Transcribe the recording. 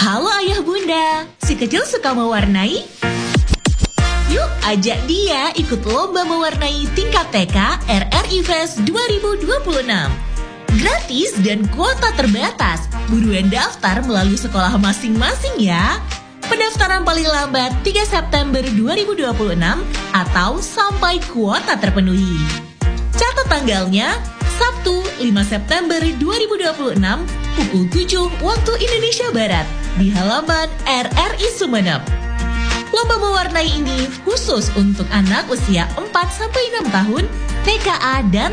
Halo ayah bunda, si kecil suka mewarnai? Yuk ajak dia ikut lomba mewarnai tingkat TK RRI Fest 2026. Gratis dan kuota terbatas. Buruan daftar melalui sekolah masing-masing ya. Pendaftaran paling lambat 3 September 2026 atau sampai kuota terpenuhi. Catat tanggalnya, Sabtu 5 September 2026 pukul 7 waktu Indonesia Barat di halaman RRI Sumeneb. Lomba mewarnai ini khusus untuk anak usia 4-6 tahun, TKA dan